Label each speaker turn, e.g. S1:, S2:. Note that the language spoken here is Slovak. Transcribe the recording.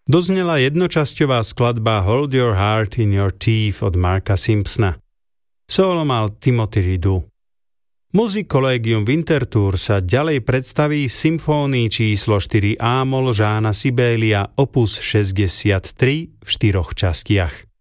S1: Doznela jednočasťová skladba Hold Your Heart in Your Teeth od Marka Simpsona. Solo mal Timothy Ridu. Music Collegium Winterthur sa ďalej predstaví v symfónii číslo 4 A-moll Jeana Sibélia opus 63 v 4 častiach.